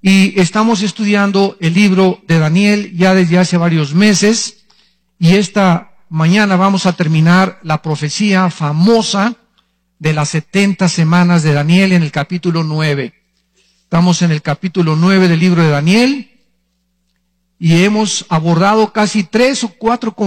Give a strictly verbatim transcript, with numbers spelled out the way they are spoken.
Y estamos estudiando el libro de Daniel ya desde hace varios meses, y esta mañana vamos a terminar la profecía famosa de las setenta semanas de Daniel en el capítulo nueve. Estamos en el capítulo nueve del libro de Daniel y hemos abordado casi tres o cuatro